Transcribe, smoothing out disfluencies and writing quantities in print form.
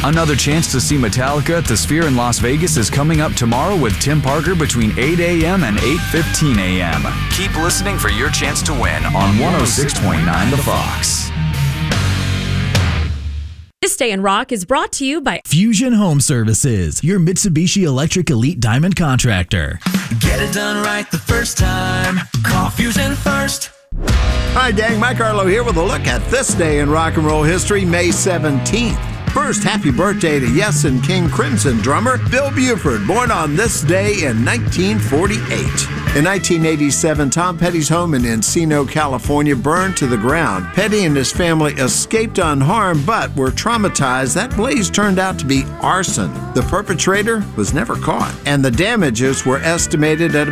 Another chance to see Metallica at the Sphere in Las Vegas is coming up tomorrow with Tim Parker between 8 a.m. and 8:15 a.m. Keep listening for your chance to win on 106.9 The Fox. This Day in Rock is brought to you by Fusion Home Services, your Mitsubishi Electric Elite Diamond contractor. Get it done right the first time. Call Fusion first. Hi, gang. Mike Arlo here with a look at this day in rock and roll history, May 17th. First, happy birthday to Yes and King Crimson drummer Bill Buford, born on this day in 1948. In 1987, Tom Petty's home in Encino, California burned to the ground. Petty and his family escaped unharmed but were traumatized. That blaze turned out to be arson. The perpetrator was never caught, and the damages were estimated at